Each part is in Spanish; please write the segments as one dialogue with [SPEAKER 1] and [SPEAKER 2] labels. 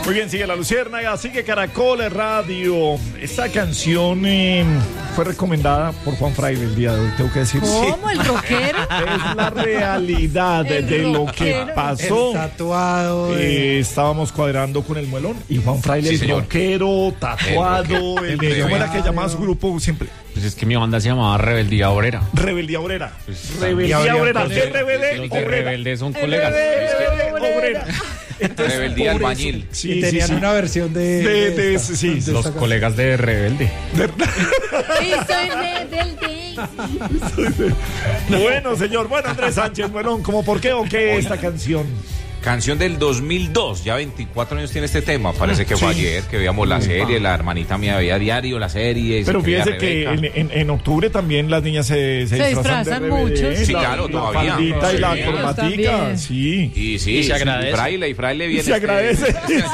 [SPEAKER 1] Muy bien, sigue La Luciérnaga, sigue Caracol Radio. Esta canción fue recomendada por Juan Fraile el día de hoy, tengo que decir.
[SPEAKER 2] ¿Cómo? ¿El rockero?
[SPEAKER 1] Es la realidad de lo que pasó.
[SPEAKER 3] El tatuado.
[SPEAKER 1] Estábamos cuadrando con el muelón y Juan Fraile,
[SPEAKER 4] Sí,
[SPEAKER 1] el
[SPEAKER 4] señor.
[SPEAKER 1] rockero, tatuado, ¿cómo era que llamaba su grupo siempre?
[SPEAKER 5] Pues es que mi banda se llamaba Rebeldía Obrera.
[SPEAKER 1] Rebeldía Obrera.
[SPEAKER 5] Pues,
[SPEAKER 1] Rebeldía Obrera.
[SPEAKER 5] Los de Rebelde son colegas.
[SPEAKER 1] Obrera. Entonces,
[SPEAKER 4] Rebeldía
[SPEAKER 1] por eso-
[SPEAKER 4] Albañil.
[SPEAKER 1] Sí,
[SPEAKER 3] Y tenían
[SPEAKER 1] sí.
[SPEAKER 3] una versión de
[SPEAKER 1] Sí,
[SPEAKER 5] Los colegas de Rebelde.
[SPEAKER 2] Sí, soy rebelde.
[SPEAKER 1] Bueno, señor. Bueno, Andrés Sánchez, Muelón, ¿cómo por qué o qué esta canción?
[SPEAKER 4] Canción del 2002, ya 24 años tiene este tema. Parece que fue
[SPEAKER 1] Sí.
[SPEAKER 4] ayer que veíamos la serie, la hermanita mía veía diario la serie. y
[SPEAKER 1] Pero
[SPEAKER 4] se creía
[SPEAKER 1] fíjese que
[SPEAKER 4] Rebeca.
[SPEAKER 1] en octubre también las niñas se disfrazan
[SPEAKER 2] disfrazan
[SPEAKER 1] de
[SPEAKER 2] mucho,
[SPEAKER 1] rebelde,
[SPEAKER 4] sí.
[SPEAKER 1] la-
[SPEAKER 4] claro,
[SPEAKER 1] la
[SPEAKER 4] todavía.
[SPEAKER 1] faldita y la
[SPEAKER 4] Sí.
[SPEAKER 1] corbatica,
[SPEAKER 2] También.
[SPEAKER 1] sí.
[SPEAKER 4] Y sí,
[SPEAKER 5] Y se
[SPEAKER 4] sí,
[SPEAKER 5] agradece.
[SPEAKER 4] Y Fraile viene.
[SPEAKER 1] Se agradece.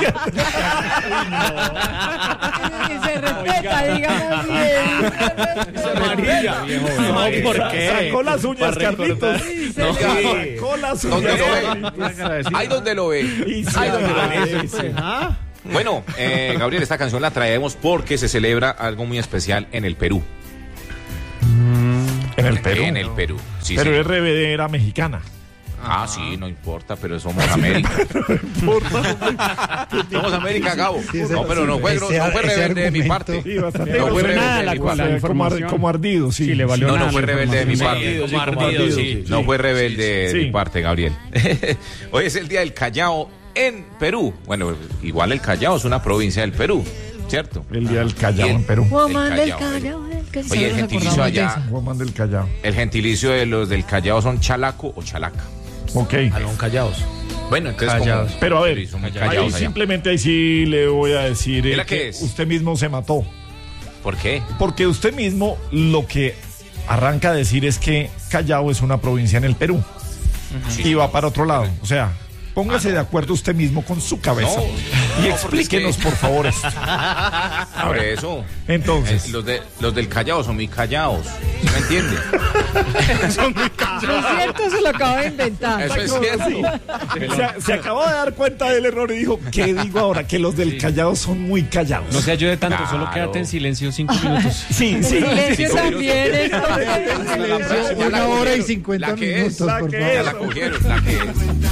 [SPEAKER 2] Y se respeta, digamos bien.
[SPEAKER 5] María.
[SPEAKER 1] No,
[SPEAKER 5] ¿por qué?
[SPEAKER 1] Sacó las uñas, Carlitos.
[SPEAKER 4] No.
[SPEAKER 1] Sacó las
[SPEAKER 4] ¿Dónde
[SPEAKER 1] uñas.
[SPEAKER 4] lo ve? Ahí donde lo ve.
[SPEAKER 1] Y se
[SPEAKER 4] Ahí donde lo ve.
[SPEAKER 1] agradece.
[SPEAKER 4] Bueno, Gabriel, esta canción la traemos porque se celebra algo muy especial en el Perú.
[SPEAKER 1] En el Perú.
[SPEAKER 4] En el Perú. Sí,
[SPEAKER 1] Pero
[SPEAKER 4] señor.
[SPEAKER 1] es RBD era mexicana.
[SPEAKER 4] Ah, sí, no importa, pero somos América. Somos América, Gabo. No, pero no fue rebelde de mi parte.
[SPEAKER 1] Sí, bastante.
[SPEAKER 4] No fue
[SPEAKER 1] grosera,
[SPEAKER 4] rebelde de mi
[SPEAKER 1] como-
[SPEAKER 4] parte.
[SPEAKER 1] como ardido, sí.
[SPEAKER 5] Sí, le valió
[SPEAKER 4] No,
[SPEAKER 5] nada
[SPEAKER 4] no fue
[SPEAKER 5] la
[SPEAKER 4] rebelde de mi
[SPEAKER 5] información.
[SPEAKER 4] parte.
[SPEAKER 5] Como ardido, sí.
[SPEAKER 4] No fue rebelde de
[SPEAKER 1] Sí.
[SPEAKER 4] mi parte, Gabriel. Hoy es el día del Callao en Perú. Bueno, igual el Callao es una provincia del Perú, ¿cierto?
[SPEAKER 1] El día del Callao
[SPEAKER 4] Bien.
[SPEAKER 1] en Perú.
[SPEAKER 2] Woman del
[SPEAKER 4] Callao,
[SPEAKER 2] Callao, del Callao.
[SPEAKER 4] Oye, el
[SPEAKER 2] Nos
[SPEAKER 4] gentilicio
[SPEAKER 2] acordamos de
[SPEAKER 4] allá,
[SPEAKER 2] eso.
[SPEAKER 1] Woman del Callao.
[SPEAKER 4] el gentilicio de los del Callao son chalaco o chalaca.
[SPEAKER 1] Ok.
[SPEAKER 5] Son callados.
[SPEAKER 4] Bueno, entonces
[SPEAKER 5] Callaos.
[SPEAKER 1] Pero a ver,
[SPEAKER 4] Sí, son muy
[SPEAKER 1] ahí
[SPEAKER 4] callados allá.
[SPEAKER 1] simplemente ahí sí le voy a decir
[SPEAKER 4] ¿Y la
[SPEAKER 1] que
[SPEAKER 4] qué es?
[SPEAKER 1] usted mismo se mató.
[SPEAKER 4] ¿Por qué?
[SPEAKER 1] Porque usted mismo lo que arranca a decir es que Callao es una provincia en el Perú. Y va para otro lado. O sea, póngase de acuerdo usted mismo con su cabeza.
[SPEAKER 4] No,
[SPEAKER 1] y
[SPEAKER 4] no,
[SPEAKER 1] explíquenos, por favor, esto.
[SPEAKER 4] Por eso.
[SPEAKER 1] Entonces,
[SPEAKER 4] Los del Callao son muy callados. ¿Sí me entiende? Son muy
[SPEAKER 2] Lo cierto se lo acabo de inventar.
[SPEAKER 4] Eso es cierto.
[SPEAKER 1] se acabó de dar cuenta del error y dijo, ¿qué digo ahora? Que los del Callao son muy callados.
[SPEAKER 5] No se ayude tanto, solo
[SPEAKER 4] Claro.
[SPEAKER 5] quédate en silencio 5 minutos.
[SPEAKER 1] Sí, sí.
[SPEAKER 2] Silencio también.
[SPEAKER 3] silencio,
[SPEAKER 4] Ya la
[SPEAKER 3] 1 hora y
[SPEAKER 4] cogieron.
[SPEAKER 3] 50
[SPEAKER 4] La que es,
[SPEAKER 3] minutos,
[SPEAKER 1] la
[SPEAKER 3] por
[SPEAKER 1] que
[SPEAKER 3] favor.
[SPEAKER 4] Ya la cogieron, la que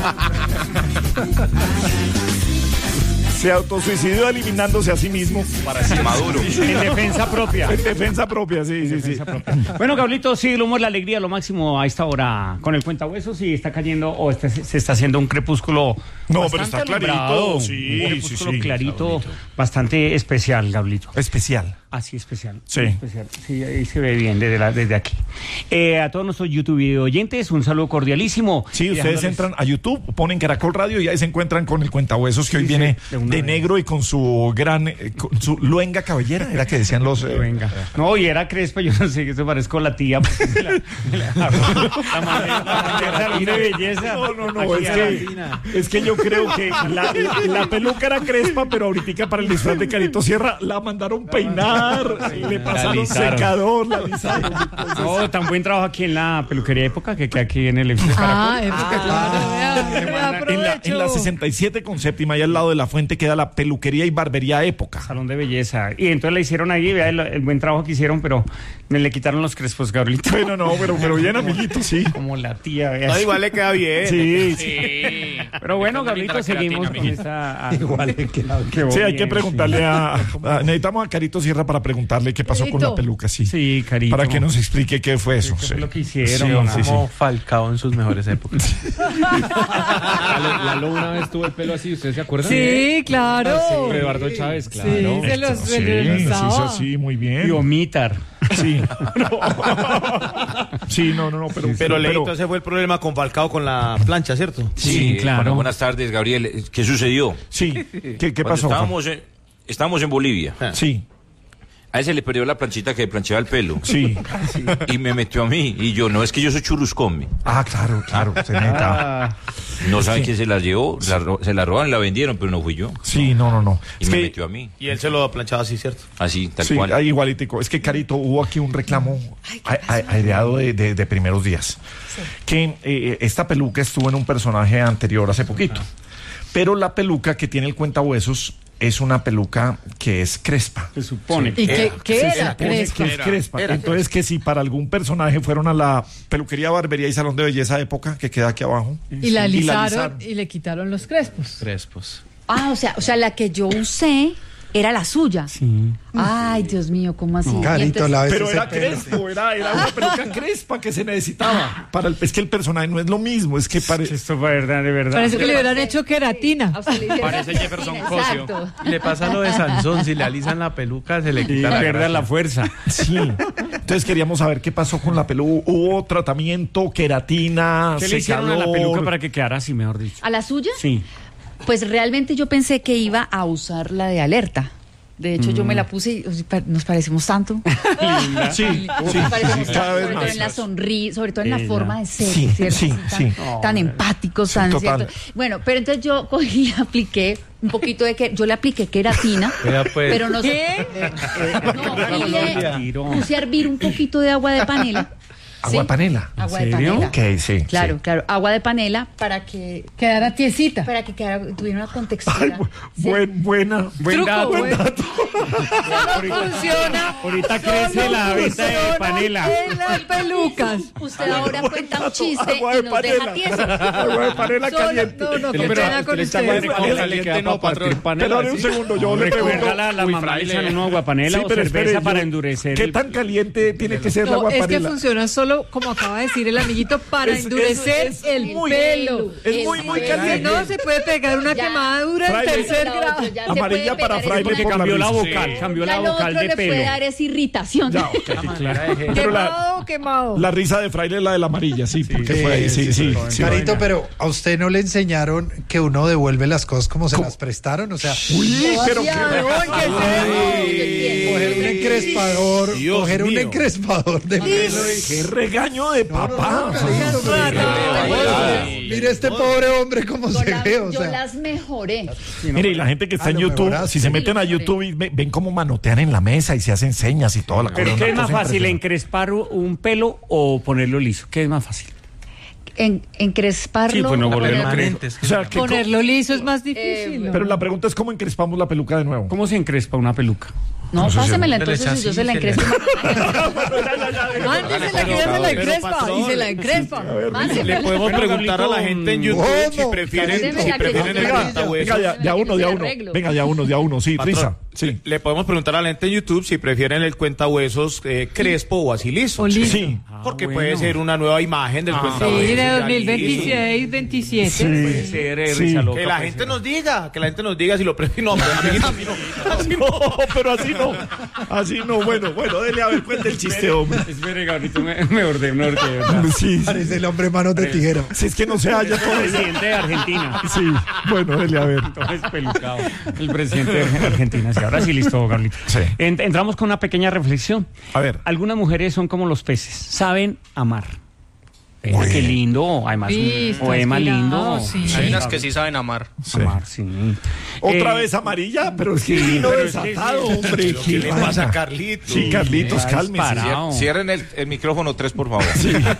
[SPEAKER 1] Se autosuicidó eliminándose a sí mismo.
[SPEAKER 4] es. Maduro.
[SPEAKER 5] En defensa propia.
[SPEAKER 1] En defensa propia, sí.
[SPEAKER 5] Bueno, Gablito, sí, el humor, la alegría, lo máximo a esta hora con el cuentahuesos y está cayendo o se está haciendo un crepúsculo.
[SPEAKER 1] No,
[SPEAKER 5] bastante
[SPEAKER 1] pero está clarito,
[SPEAKER 5] alumbrado,
[SPEAKER 1] sí,
[SPEAKER 5] un crepúsculo
[SPEAKER 1] sí.
[SPEAKER 5] clarito, bastante especial, Gablito.
[SPEAKER 1] Especial.
[SPEAKER 5] Así especial.
[SPEAKER 1] Sí.
[SPEAKER 5] Especial. Sí, ahí se ve bien desde aquí. A todos nuestros YouTube oyentes, un saludo cordialísimo.
[SPEAKER 1] Sí,
[SPEAKER 5] Y
[SPEAKER 1] ustedes
[SPEAKER 5] dejándoles-
[SPEAKER 1] entran a YouTube, ponen Caracol Radio y ahí se encuentran con el cuentahuesos que hoy
[SPEAKER 5] Sí,
[SPEAKER 1] viene
[SPEAKER 5] sí, de una
[SPEAKER 1] de
[SPEAKER 5] vez.
[SPEAKER 1] negro y con su gran, con su luenga cabellera, era que decían los...
[SPEAKER 5] Venga. No, y era Crespa, yo no sé, que se parezco a la tía. La salón de belleza.
[SPEAKER 1] No, es que yo creo que la peluca era crespa, pero ahorita para el disfraz de Carito Sierra la mandaron peinar, le pasaron
[SPEAKER 5] alisaron.
[SPEAKER 1] secador, la alisaron.
[SPEAKER 5] No, tan buen trabajo aquí en la peluquería época que aquí en el edificio
[SPEAKER 2] Ah,
[SPEAKER 5] Caracol.
[SPEAKER 2] época, claro.
[SPEAKER 1] En la 67 con séptima, y al lado de la fuente queda la peluquería y barbería época.
[SPEAKER 5] Salón de belleza. Y entonces la hicieron ahí, vea el buen trabajo que hicieron, pero me le quitaron los crespos, Gabrielito.
[SPEAKER 1] Bueno, no, pero bien, amiguito, sí.
[SPEAKER 5] Como la tía, vea.
[SPEAKER 6] No, igual le queda bien.
[SPEAKER 1] Sí.
[SPEAKER 5] Pero bueno, Gabrielito, seguimos con esta...
[SPEAKER 3] Igual le queda bien.
[SPEAKER 1] Sí, hay que preguntarle necesitamos a Carito Sierra para preguntarle qué pasó con
[SPEAKER 2] Carito.
[SPEAKER 1] la peluca, sí.
[SPEAKER 5] Sí, Carito.
[SPEAKER 1] Para que nos explique qué fue eso.
[SPEAKER 5] ¿Qué
[SPEAKER 1] sí.
[SPEAKER 5] fue lo que hicieron?
[SPEAKER 1] Sí, sí.
[SPEAKER 6] Como Falcao en sus mejores épocas.
[SPEAKER 7] Lalo una vez tuvo el pelo así, ¿ustedes se acuerdan?
[SPEAKER 2] Sí, claro.
[SPEAKER 7] Eduardo Chávez, claro.
[SPEAKER 2] Sí, se los
[SPEAKER 1] Sí, se hizo
[SPEAKER 2] usaba.
[SPEAKER 1] así, muy
[SPEAKER 5] Y
[SPEAKER 1] bien.
[SPEAKER 5] Omitar.
[SPEAKER 1] Sí. Sí, no,
[SPEAKER 6] Pero Leito, ese fue el problema con Falcao con la plancha, ¿cierto?
[SPEAKER 5] Sí, claro.
[SPEAKER 4] Bueno, buenas tardes, Gabriel. ¿Qué sucedió?
[SPEAKER 1] Sí. ¿Qué
[SPEAKER 4] Cuando
[SPEAKER 1] pasó?
[SPEAKER 4] estábamos en Bolivia.
[SPEAKER 1] Sí,
[SPEAKER 4] A ese le perdió la planchita que planchaba el pelo.
[SPEAKER 1] sí.
[SPEAKER 4] Y me metió a mí. Y yo, no, es que yo soy churruscón.
[SPEAKER 1] Ah, claro, se neta.
[SPEAKER 4] No saben quién se la llevó. Se la robaron, la vendieron, pero no fui yo.
[SPEAKER 1] Sí, no.
[SPEAKER 4] Y me metió a mí.
[SPEAKER 6] Y él se lo planchaba así, ¿cierto?
[SPEAKER 4] Así, tal
[SPEAKER 1] Sí,
[SPEAKER 4] cual.
[SPEAKER 1] ahí igualitico. Es que, Carito, hubo aquí un reclamo aireado de primeros días. Que esta peluca estuvo en un personaje anterior hace poquito. Pero la peluca que tiene el cuentahuesos es una peluca que es crespa.
[SPEAKER 5] Se supone.
[SPEAKER 2] ¿Y qué era?
[SPEAKER 1] Se supone
[SPEAKER 2] Crespa.
[SPEAKER 1] que es crespa. Entonces, que si para algún personaje fueron a la peluquería, barbería y salón de belleza de época, que queda aquí abajo.
[SPEAKER 2] Y la alisaron y le quitaron los crespos.
[SPEAKER 7] Crespos.
[SPEAKER 8] Ah, o sea, la que yo usé era la suya.
[SPEAKER 5] Sí.
[SPEAKER 8] Ay, Dios mío, ¿cómo así? Y
[SPEAKER 3] Carito,
[SPEAKER 8] entonces-
[SPEAKER 3] la vez
[SPEAKER 1] Pero
[SPEAKER 3] ese
[SPEAKER 1] era
[SPEAKER 3] pelo.
[SPEAKER 1] crespo, era una peluca crespa que se necesitaba. Es que el personaje no es lo mismo, es que parece...
[SPEAKER 5] Esto fue verdad, de verdad.
[SPEAKER 2] Parece que le hubieran hecho queratina.
[SPEAKER 8] A usted le hicieron-
[SPEAKER 7] Parece Jefferson Cosio.
[SPEAKER 8] Exacto.
[SPEAKER 6] Y le pasa lo de Sansón, si le alisan la peluca se le
[SPEAKER 5] Y
[SPEAKER 6] quita la
[SPEAKER 5] pierde
[SPEAKER 6] gracia.
[SPEAKER 5] la fuerza.
[SPEAKER 1] Sí. Entonces queríamos saber qué pasó con la peluca. ¿Hubo tratamiento, queratina,
[SPEAKER 5] ¿Qué le hicieron a la
[SPEAKER 1] secador?
[SPEAKER 5] peluca para que quedara así, mejor dicho?
[SPEAKER 8] ¿A la suya?
[SPEAKER 5] Sí.
[SPEAKER 8] Pues realmente yo pensé que iba a usar la de alerta. De hecho, yo me la puse y nos parecemos tanto.
[SPEAKER 5] Linda.
[SPEAKER 1] Sí, sí,
[SPEAKER 8] Nos parecemos
[SPEAKER 1] sí, cada
[SPEAKER 8] tanto,
[SPEAKER 1] vez
[SPEAKER 8] sobre todo
[SPEAKER 1] más.
[SPEAKER 8] en la sonrisa, sobre todo en la
[SPEAKER 5] Ella.
[SPEAKER 8] forma de ser,
[SPEAKER 1] Sí,
[SPEAKER 8] ¿cierto?
[SPEAKER 1] sí,
[SPEAKER 8] Tan,
[SPEAKER 1] sí.
[SPEAKER 8] tan empáticos, tan
[SPEAKER 1] total.
[SPEAKER 8] ¿cierto? Bueno, pero entonces yo cogí y apliqué un poquito de que yo le apliqué queratina,
[SPEAKER 6] Vea, pues.
[SPEAKER 8] pero no
[SPEAKER 2] ¿Qué?
[SPEAKER 8] no, y le
[SPEAKER 5] Tiró.
[SPEAKER 8] puse a hervir un poquito de agua de panela.
[SPEAKER 1] Agua de panela.
[SPEAKER 8] Agua de
[SPEAKER 5] serio?
[SPEAKER 8] panela.
[SPEAKER 1] Ok, sí.
[SPEAKER 8] Claro,
[SPEAKER 1] sí.
[SPEAKER 8] claro, agua de panela para que
[SPEAKER 2] Quedara tiesita.
[SPEAKER 8] tuviera una contextura.
[SPEAKER 1] Ay,
[SPEAKER 8] Sí.
[SPEAKER 1] buena.
[SPEAKER 5] Buen dato.
[SPEAKER 2] Buen dato. Funciona.
[SPEAKER 5] Ahorita crece la venta de panela.
[SPEAKER 2] En las pelucas.
[SPEAKER 8] Usted ahora cuenta un chiste
[SPEAKER 1] Agua de
[SPEAKER 8] y nos deja
[SPEAKER 1] panela.
[SPEAKER 8] tiesos.
[SPEAKER 1] Agua de panela
[SPEAKER 2] Solo-
[SPEAKER 1] caliente.
[SPEAKER 2] no, qué
[SPEAKER 7] Pero
[SPEAKER 2] pena con
[SPEAKER 7] le echa agua
[SPEAKER 2] ustedes.
[SPEAKER 7] de panela, le queda para partir panela.
[SPEAKER 1] Pero un
[SPEAKER 7] ¿sí?
[SPEAKER 1] segundo, yo le pregunto.
[SPEAKER 5] Recuerda la
[SPEAKER 7] Uy,
[SPEAKER 5] mamá le
[SPEAKER 7] fraile.
[SPEAKER 5] echan una aguapanela
[SPEAKER 1] Sí,
[SPEAKER 5] o
[SPEAKER 1] pero
[SPEAKER 5] cerveza
[SPEAKER 1] espere,
[SPEAKER 5] para
[SPEAKER 1] yo-
[SPEAKER 5] endurecer.
[SPEAKER 1] ¿Qué
[SPEAKER 5] el-
[SPEAKER 1] tan caliente tiene que ser la
[SPEAKER 2] No,
[SPEAKER 1] agua de
[SPEAKER 2] es que
[SPEAKER 1] panela?
[SPEAKER 2] funciona solo, como acaba de decir el amiguito, para
[SPEAKER 1] Es-
[SPEAKER 2] endurecer
[SPEAKER 1] es
[SPEAKER 2] el
[SPEAKER 1] muy-
[SPEAKER 2] pelo.
[SPEAKER 1] Es muy
[SPEAKER 2] Si
[SPEAKER 1] caliente.
[SPEAKER 2] no, se puede pegar una
[SPEAKER 8] Ya.
[SPEAKER 2] quemadura en
[SPEAKER 1] Fraile.
[SPEAKER 2] tercer
[SPEAKER 8] La
[SPEAKER 2] grado.
[SPEAKER 8] otra ya se
[SPEAKER 1] Amarilla
[SPEAKER 8] puede
[SPEAKER 1] para
[SPEAKER 8] pegar,
[SPEAKER 1] fraile
[SPEAKER 8] es
[SPEAKER 5] Porque
[SPEAKER 1] por la
[SPEAKER 5] cambió la
[SPEAKER 1] risa.
[SPEAKER 5] vocal, cambió
[SPEAKER 8] Ya
[SPEAKER 5] la
[SPEAKER 8] lo
[SPEAKER 5] vocal
[SPEAKER 8] otro
[SPEAKER 5] de
[SPEAKER 8] le puede
[SPEAKER 5] pelo.
[SPEAKER 8] dar es irritación.
[SPEAKER 1] Ya, ok. Pero
[SPEAKER 2] Quemado.
[SPEAKER 1] la risa de fraile es la de la amarilla, sí, porque fue ahí, sí, sí. sí.
[SPEAKER 3] Carito, pero ¿a usted no le enseñaron que uno devuelve las cosas como se las prestaron? O sea,
[SPEAKER 1] Uy, pero qué
[SPEAKER 3] coger un encrespador,
[SPEAKER 6] Dios
[SPEAKER 3] coger un
[SPEAKER 6] mío.
[SPEAKER 3] encrespador de pelo
[SPEAKER 1] qué regaño de papá.
[SPEAKER 3] Carito, pero- Mire este pobre hombre cómo se ve, o
[SPEAKER 8] Yo
[SPEAKER 3] sea.
[SPEAKER 8] las mejoré.
[SPEAKER 1] Mire, y la gente que está en
[SPEAKER 3] lo
[SPEAKER 1] YouTube,
[SPEAKER 3] mejoraste.
[SPEAKER 1] si se meten a YouTube y ven cómo manotean en la mesa y se hacen señas y toda la cosa.
[SPEAKER 5] ¿Pero qué
[SPEAKER 1] una
[SPEAKER 5] es más
[SPEAKER 1] cosa
[SPEAKER 5] fácil,
[SPEAKER 1] impresionante.
[SPEAKER 5] encrespar un pelo o ponerlo liso? ¿Qué es más fácil?
[SPEAKER 8] Encresparlo.
[SPEAKER 5] Sí, pues no volverlo
[SPEAKER 8] poner-
[SPEAKER 5] crespo.
[SPEAKER 1] O sea, que
[SPEAKER 2] Ponerlo liso es más difícil. ¿no?
[SPEAKER 1] pero la pregunta es cómo encrespamos la peluca de nuevo.
[SPEAKER 5] ¿Cómo se encrespa una peluca?
[SPEAKER 8] No,
[SPEAKER 1] No sé si-
[SPEAKER 8] pásemela
[SPEAKER 6] Le
[SPEAKER 8] entonces
[SPEAKER 6] echa
[SPEAKER 8] y yo
[SPEAKER 6] así,
[SPEAKER 8] se la
[SPEAKER 6] se le-
[SPEAKER 8] encrespo.
[SPEAKER 2] Mándesela que ella se la encrespa y se la encrespa.
[SPEAKER 6] Le podemos
[SPEAKER 5] Bueno,
[SPEAKER 6] preguntar a la gente en YouTube si
[SPEAKER 3] ¿Cómo?
[SPEAKER 6] prefieren,
[SPEAKER 8] Mándeme
[SPEAKER 6] si
[SPEAKER 8] la que
[SPEAKER 6] prefieren
[SPEAKER 8] yo
[SPEAKER 6] el
[SPEAKER 8] quiero.
[SPEAKER 6] cuentahuesos.
[SPEAKER 1] Venga, de a uno, de a uno.
[SPEAKER 8] Arreglo.
[SPEAKER 1] Venga, de a uno, sí,
[SPEAKER 6] Patrón,
[SPEAKER 1] risa. Sí.
[SPEAKER 6] Le podemos preguntar a la gente en YouTube si prefieren el cuentahuesos crespo o así liso.
[SPEAKER 2] O liso.
[SPEAKER 1] Sí.
[SPEAKER 6] Porque
[SPEAKER 5] bueno.
[SPEAKER 6] puede ser una nueva imagen del cuentahuesos.
[SPEAKER 2] Sí, de
[SPEAKER 6] ya
[SPEAKER 2] 2026, 27.
[SPEAKER 5] Puede ser
[SPEAKER 1] Sí.
[SPEAKER 5] risa loca,
[SPEAKER 6] Que la
[SPEAKER 5] puede
[SPEAKER 6] gente
[SPEAKER 5] ser.
[SPEAKER 6] nos diga si lo prefieren. No, pero amiguito, a mí no. Así no.
[SPEAKER 1] No, pero así no. Así no. Bueno, dele a ver, cuente el chiste, hombre.
[SPEAKER 5] Espere, Gabriel, me ordé, de verdad.
[SPEAKER 1] Sí, sí.
[SPEAKER 3] Parece el hombre manos de tijera.
[SPEAKER 1] Si es que no se halla todavía.
[SPEAKER 5] Presidente de Argentina.
[SPEAKER 1] Sí, bueno, dele a ver.
[SPEAKER 5] Todo espelucado. El presidente de Argentina. Sí, ahora sí, listo, Gabriel.
[SPEAKER 1] Sí.
[SPEAKER 5] Entramos con una pequeña reflexión.
[SPEAKER 1] A ver.
[SPEAKER 5] Algunas mujeres son como los peces, saben amar. Vea, qué lindo, además
[SPEAKER 2] Sí,
[SPEAKER 5] un
[SPEAKER 2] está
[SPEAKER 5] poema
[SPEAKER 2] inspirado,
[SPEAKER 5] lindo.
[SPEAKER 2] sí.
[SPEAKER 9] Hay unas que sí saben amar.
[SPEAKER 5] Amar, sí.
[SPEAKER 1] Otra
[SPEAKER 5] Eh,
[SPEAKER 1] vez amarilla, pero es que
[SPEAKER 5] sí,
[SPEAKER 1] vino
[SPEAKER 5] pero es que
[SPEAKER 1] desatado,
[SPEAKER 5] sí.
[SPEAKER 1] hombre.
[SPEAKER 6] ¿Qué le pasa a
[SPEAKER 1] pasa?
[SPEAKER 6] Carlitos?
[SPEAKER 1] Sí, Carlitos,
[SPEAKER 5] Está
[SPEAKER 1] cálmese.
[SPEAKER 5] disparado.
[SPEAKER 4] Cierren el micrófono 3, por favor.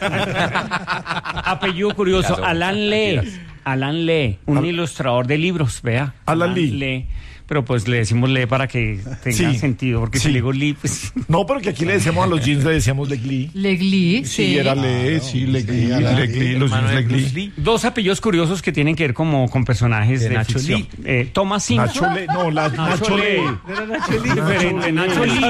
[SPEAKER 5] Apellido curioso,
[SPEAKER 4] Claro,
[SPEAKER 5] Alan Lee.
[SPEAKER 4] mentiras.
[SPEAKER 5] Alan Lee, un ilustrador de libros, vea.
[SPEAKER 1] Alan Lee.
[SPEAKER 5] Pero pues le decimos Lee para que tenga
[SPEAKER 1] Sí.
[SPEAKER 5] sentido, porque si
[SPEAKER 1] Sí.
[SPEAKER 5] le digo Lee, pues...
[SPEAKER 1] No, porque aquí le decíamos a los jeans, le decíamos Legli.
[SPEAKER 2] Legli,
[SPEAKER 1] Sí,
[SPEAKER 2] sí.
[SPEAKER 1] era Le, sí, Legli,
[SPEAKER 3] Sí, Alan
[SPEAKER 1] Legli, los jeans Legli.
[SPEAKER 5] Dos apellidos curiosos que tienen que ver como con personajes de
[SPEAKER 6] Nacho
[SPEAKER 5] ficción. Thomas Simpson.
[SPEAKER 1] Nacho Le, no, Nacho Le.
[SPEAKER 5] Diferente, Nacho Lee.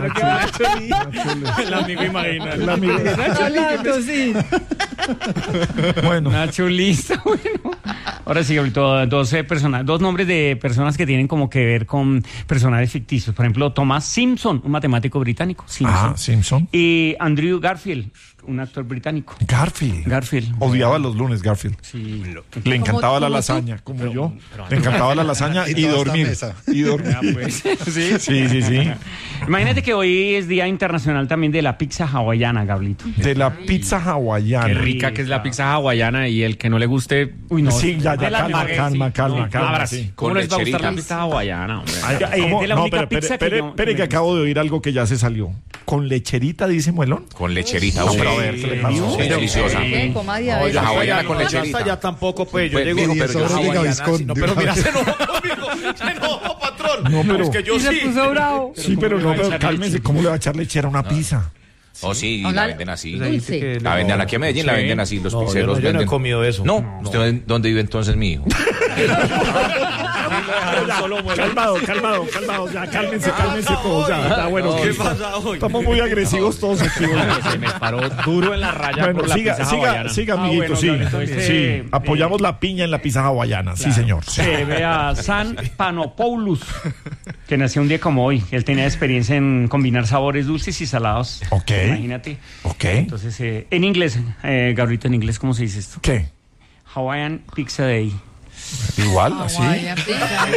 [SPEAKER 6] El amigo imaginario.
[SPEAKER 1] El amigo.
[SPEAKER 2] Hablando, sí.
[SPEAKER 1] Bueno,
[SPEAKER 5] Nacho Lee, está bueno. Ahora sí, ahorita dos nombres de personas que tienen como que ver con personajes ficticios. Por ejemplo, Thomas Simpson, un matemático británico. Simpson.
[SPEAKER 1] Simpson.
[SPEAKER 5] Y Andrew Garfield, un actor británico. Garfield.
[SPEAKER 1] Odiaba los lunes, Garfield.
[SPEAKER 5] Sí.
[SPEAKER 1] Le encantaba la
[SPEAKER 2] como tú.
[SPEAKER 1] lasaña, como yo. Le encantaba la lasaña
[SPEAKER 3] Y
[SPEAKER 1] y
[SPEAKER 3] toda esta
[SPEAKER 1] dormir.
[SPEAKER 3] mesa.
[SPEAKER 1] Y dormir.
[SPEAKER 5] Sí.
[SPEAKER 1] Sí.
[SPEAKER 5] Imagínate que hoy es Día Internacional también de la pizza hawaiana, Gablito.
[SPEAKER 1] De la pizza hawaiana.
[SPEAKER 7] Qué rica que es la pizza hawaiana y el que no le guste.
[SPEAKER 5] Uy, no.
[SPEAKER 1] Sí, ya,
[SPEAKER 5] de la
[SPEAKER 1] calma,
[SPEAKER 5] única-
[SPEAKER 1] calma.
[SPEAKER 7] Ahora
[SPEAKER 1] sí.
[SPEAKER 7] sí. ¿Cómo
[SPEAKER 4] Con
[SPEAKER 7] les va a gustar la
[SPEAKER 4] lecheritas.
[SPEAKER 7] pizza hawaiana, hombre?
[SPEAKER 1] Ay,
[SPEAKER 5] Es
[SPEAKER 1] ¿cómo?
[SPEAKER 5] de la
[SPEAKER 1] No,
[SPEAKER 5] única
[SPEAKER 1] pero
[SPEAKER 5] pizza que yo-
[SPEAKER 1] espere que acabo de oír algo que ya se salió. ¿Con lecherita, dice Muelón?
[SPEAKER 4] Con lecherita.
[SPEAKER 1] No,
[SPEAKER 4] sí.
[SPEAKER 1] pero a ver, ¿qué le pasó?
[SPEAKER 4] Sí, deliciosa.
[SPEAKER 8] ¿Qué? Comadre, a
[SPEAKER 6] No,
[SPEAKER 8] ver.
[SPEAKER 6] ya
[SPEAKER 4] La hawaiana
[SPEAKER 6] no,
[SPEAKER 4] con lecherita.
[SPEAKER 6] Ya tampoco, pues. Yo
[SPEAKER 4] Pues,
[SPEAKER 6] llego,
[SPEAKER 4] mijo,
[SPEAKER 6] pero
[SPEAKER 3] pero
[SPEAKER 6] yo
[SPEAKER 3] diga
[SPEAKER 6] hawaiana,
[SPEAKER 3] Visconti.
[SPEAKER 6] sí, no, pero mira, se enojó conmigo. Se enojó, patrón.
[SPEAKER 1] No, pero-
[SPEAKER 6] Es que yo
[SPEAKER 2] Y se
[SPEAKER 6] sí.
[SPEAKER 2] puso bravo.
[SPEAKER 1] Sí, pero no, pero cálmense, ¿cómo le va a echar lechera a una pizza?
[SPEAKER 4] Oh, sí, la
[SPEAKER 8] Hablar-
[SPEAKER 4] venden así.
[SPEAKER 8] Dulce.
[SPEAKER 4] La venden aquí en Medellín, la venden así. Los pizzeros
[SPEAKER 6] yo no he
[SPEAKER 4] venden.
[SPEAKER 6] comido eso.
[SPEAKER 4] No, ¿usted dónde vive entonces, mi hijo?
[SPEAKER 1] Calmado, ya, cálmense todos, ya, bueno,
[SPEAKER 6] ¿Qué pasa hoy?
[SPEAKER 1] estamos muy agresivos todos aquí.
[SPEAKER 7] Se me paró duro en la raya
[SPEAKER 1] Bueno,
[SPEAKER 7] por la
[SPEAKER 1] siga,
[SPEAKER 7] pizza
[SPEAKER 1] siga,
[SPEAKER 7] hawaiana.
[SPEAKER 1] siga, amiguito,
[SPEAKER 5] bueno,
[SPEAKER 1] sí.
[SPEAKER 5] Gabriel, entonces,
[SPEAKER 1] Sí, apoyamos la piña en la pizza hawaiana, sí, señor. Sí.
[SPEAKER 5] Vea, San Panopoulos, que nació un día como hoy. Él tenía experiencia en combinar sabores dulces y salados.
[SPEAKER 1] Ok.
[SPEAKER 5] Imagínate.
[SPEAKER 1] Ok.
[SPEAKER 5] Entonces, en inglés, Gabrielito, en inglés, ¿cómo se dice esto?
[SPEAKER 1] ¿Qué?
[SPEAKER 5] Hawaiian Pizza Day.
[SPEAKER 1] Igual, así.
[SPEAKER 8] Hawaiian pizza.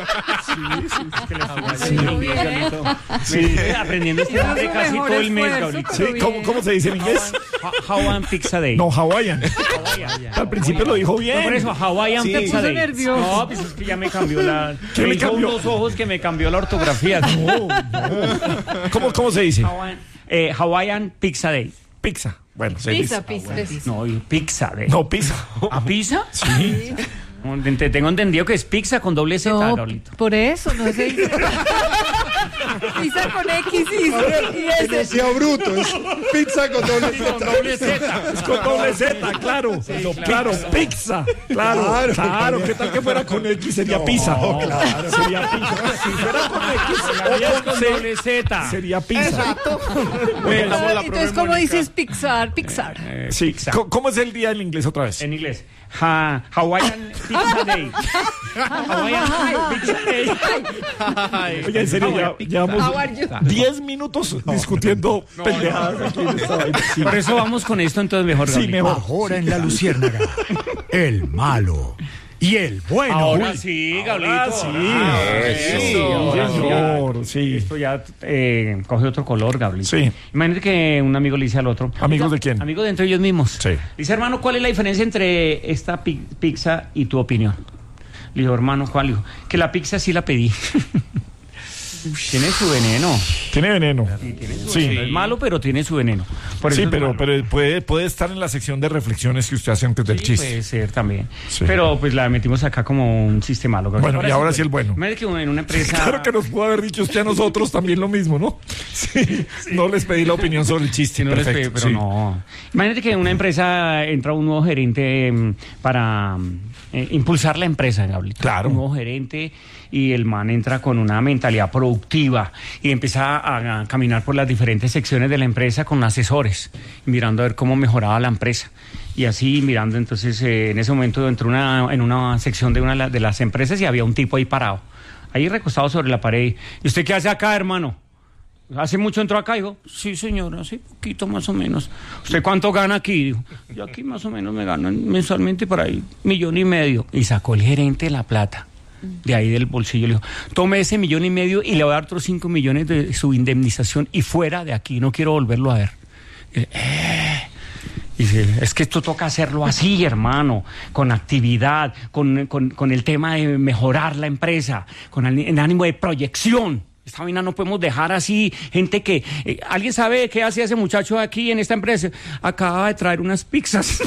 [SPEAKER 5] Sí, aprendiendo este
[SPEAKER 2] Eso es
[SPEAKER 5] nombre
[SPEAKER 2] su
[SPEAKER 5] casi
[SPEAKER 2] mejor
[SPEAKER 5] todo el mes,
[SPEAKER 2] esfuerzo,
[SPEAKER 5] Gabrielito.
[SPEAKER 1] Sí, ¿cómo se dice en inglés?
[SPEAKER 5] Hawaiian Pizza Day.
[SPEAKER 1] No, Hawaiian. Al principio lo dijo bien.
[SPEAKER 5] Por eso, Hawaiian
[SPEAKER 6] Sí.
[SPEAKER 5] Pizza
[SPEAKER 2] Se puso
[SPEAKER 5] Day.
[SPEAKER 2] nervioso.
[SPEAKER 5] No, pues es que ya me cambió la...
[SPEAKER 1] ¿Qué
[SPEAKER 5] me
[SPEAKER 1] le
[SPEAKER 5] hizo
[SPEAKER 1] cambió?
[SPEAKER 5] unos ojos que me cambió la ortografía.
[SPEAKER 1] ¿Cómo se dice?
[SPEAKER 5] Hawaiian Pizza Day.
[SPEAKER 1] Pizza. Bueno, se
[SPEAKER 2] Pizza,
[SPEAKER 1] dice.
[SPEAKER 2] pizza.
[SPEAKER 5] No, Pizza Day.
[SPEAKER 1] No, pizza.
[SPEAKER 5] ¿A pizza?
[SPEAKER 1] Sí.
[SPEAKER 5] Te tengo entendido que es pizza con doble Z,
[SPEAKER 2] No,
[SPEAKER 5] Gabrielito.
[SPEAKER 2] por eso, no se dice. Pizza con X y
[SPEAKER 3] Que no
[SPEAKER 2] S.
[SPEAKER 3] sea bruto, es pizza con doble Z.
[SPEAKER 1] Es con doble Z, claro. Claro, pizza. Claro. ¿Qué tal que fuera con X? Sería pizza.
[SPEAKER 3] claro.
[SPEAKER 1] Sería pizza. Si fuera con X o con
[SPEAKER 5] Con
[SPEAKER 1] C,
[SPEAKER 5] doble Z.
[SPEAKER 1] sería pizza.
[SPEAKER 2] Entonces, ¿cómo dices Pixar? Pixar.
[SPEAKER 1] Sí. ¿Cómo es el día en inglés otra vez?
[SPEAKER 5] En inglés. Hawaiian Pizza Day. Hawaiian Pizza Day.
[SPEAKER 1] Oye, en serio, ya llevamos
[SPEAKER 8] How are you?
[SPEAKER 1] 10 minutos discutiendo pendejadas aquí en esta vaina. Sí.
[SPEAKER 5] Por eso vamos con esto, entonces mejor,
[SPEAKER 1] Sí,
[SPEAKER 5] Gabrielito.
[SPEAKER 1] mejor.
[SPEAKER 9] Ahora en La Luciérnaga, el malo y el bueno.
[SPEAKER 5] Ahora sí, Gabrielito.
[SPEAKER 1] Señor, sí.
[SPEAKER 5] Esto ya coge otro color, Gabrielito.
[SPEAKER 1] Sí.
[SPEAKER 5] Imagínate que un amigo le dice al otro.
[SPEAKER 1] ¿Amigos de quién?
[SPEAKER 5] Amigos de entre ellos mismos.
[SPEAKER 1] Sí.
[SPEAKER 5] Dice, hermano, ¿cuál es la diferencia entre esta pizza y tu opinión? Le dijo, hermano, ¿cuál? Le dijo, que la pizza sí la pedí. Tiene su veneno.
[SPEAKER 1] Tiene veneno.
[SPEAKER 5] Sí. No es malo, pero tiene su veneno. Por eso
[SPEAKER 1] Sí,
[SPEAKER 5] es
[SPEAKER 1] pero
[SPEAKER 5] malo.
[SPEAKER 1] puede estar en la sección de reflexiones que usted hace antes del
[SPEAKER 5] Sí,
[SPEAKER 1] chiste.
[SPEAKER 5] puede ser también.
[SPEAKER 1] Sí.
[SPEAKER 5] Pero pues la metimos acá como un chiste malo.
[SPEAKER 1] Bueno, y ahora sí el bueno.
[SPEAKER 5] Imagínate que en una empresa...
[SPEAKER 1] Claro que nos pudo haber dicho usted a nosotros también lo mismo, ¿no? Sí. No les pedí la opinión sobre el chiste.
[SPEAKER 5] Sí, no les
[SPEAKER 1] Perfecto,
[SPEAKER 5] pedí, pero
[SPEAKER 1] sí.
[SPEAKER 5] no. Imagínate que en una empresa entra un nuevo gerente para impulsar la empresa, Gabriel.
[SPEAKER 1] Claro.
[SPEAKER 5] Un nuevo gerente y el man entra con una mentalidad productiva y empieza a caminar por las diferentes secciones de la empresa con asesores, mirando a ver cómo mejoraba la empresa. Y así mirando, entonces en ese momento entró en una sección de una de las empresas y había un tipo ahí parado, ahí recostado sobre la pared. ¿Y usted qué hace acá, hermano? ¿Hace mucho entró acá? Dijo, sí, señor, hace poquito más o menos. ¿Usted cuánto gana aquí? Dijo, yo aquí más o menos me gano mensualmente por ahí 1,5 millones. Y sacó el gerente la plata de ahí del bolsillo. Le dijo, tome ese 1,5 millones y le voy a dar otros 5 millones de su indemnización y fuera de aquí, no quiero volverlo a ver. Y dice, es que esto toca hacerlo así, hermano, con actividad, con el tema de mejorar la empresa, con el ánimo de proyección. Esta vaina no podemos dejar así, gente que... ¿alguien sabe qué hace ese muchacho aquí en esta empresa? Acaba de traer unas pizzas.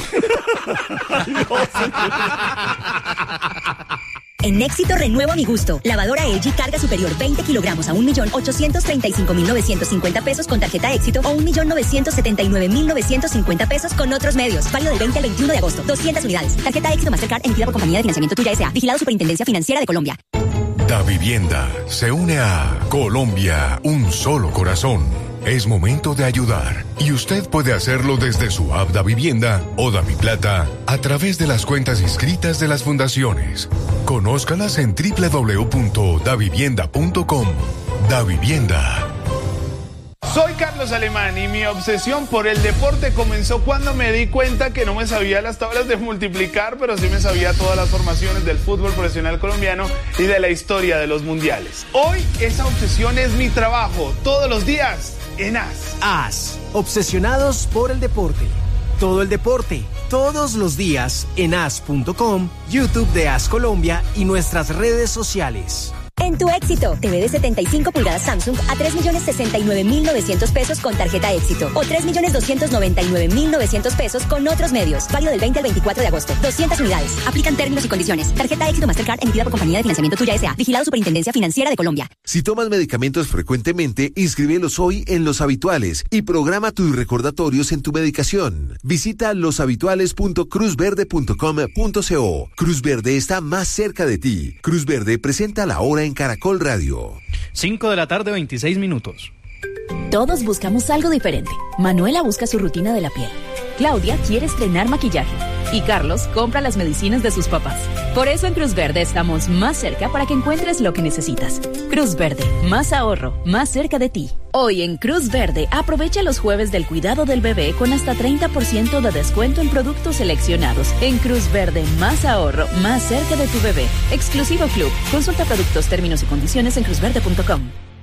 [SPEAKER 10] En Éxito renuevo mi gusto. Lavadora LG carga superior 20 kilogramos a 1.835.950 pesos con tarjeta Éxito o 1.979.950 pesos con otros medios. Válido del 20 al 21 de agosto. 200 unidades. Tarjeta Éxito Mastercard emitida por Compañía de Financiamiento Tuya S.A. Vigilado Superintendencia Financiera de Colombia.
[SPEAKER 11] Da Vivienda se une a Colombia, un solo corazón. Es momento de ayudar y usted puede hacerlo desde su app Da Vivienda o Da Mi Plata a través de las cuentas inscritas de las fundaciones. Conózcalas en www.davivienda.com. Da Vivienda.
[SPEAKER 12] Soy Carlos Alemán y mi obsesión por el deporte comenzó cuando me di cuenta que no me sabía las tablas de multiplicar, pero sí me sabía todas las formaciones del fútbol profesional colombiano y de la historia de los mundiales. Hoy esa obsesión es mi trabajo, todos los días en AS.
[SPEAKER 13] AS, obsesionados por el deporte. Todo el deporte, todos los días en as.com, YouTube de AS Colombia y nuestras redes sociales.
[SPEAKER 10] en tu Éxito. TV de 75 pulgadas Samsung a 3.069.900 pesos con tarjeta Éxito. O 3.299.900 pesos con otros medios. Válido del 20 al 24 de agosto. 200 unidades. Aplican términos y condiciones. Tarjeta Éxito Mastercard emitida por Compañía de Financiamiento Tuya S.A. Vigilado Superintendencia Financiera de Colombia.
[SPEAKER 14] Si tomas medicamentos frecuentemente, inscríbelos hoy en Los Habituales y programa tus recordatorios en tu medicación. Visita loshabituales.cruzverde.com.co. Cruz Verde está más cerca de ti. Cruz Verde presenta La Hora en Caracol Radio.
[SPEAKER 15] 5 de la tarde, 26 minutos.
[SPEAKER 16] Todos buscamos algo diferente. Manuela busca su rutina de la piel. Claudia quiere estrenar maquillaje. Y Carlos compra las medicinas de sus papás. Por eso en Cruz Verde estamos más cerca para que encuentres lo que necesitas. Cruz Verde, más ahorro, más cerca de ti. Hoy en Cruz Verde, aprovecha los jueves del cuidado del bebé con hasta 30% de descuento en productos seleccionados. En Cruz Verde, más ahorro, más cerca de tu bebé. Exclusivo Club. Consulta productos, términos y condiciones en cruzverde.com.